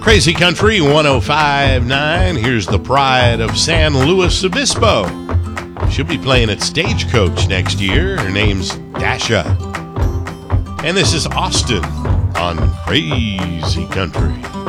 Crazy Country 105.9. Here's the pride of San Luis Obispo. She'll be playing at Stagecoach next year. Her name's Dasha. And this is Austin on Crazy Country.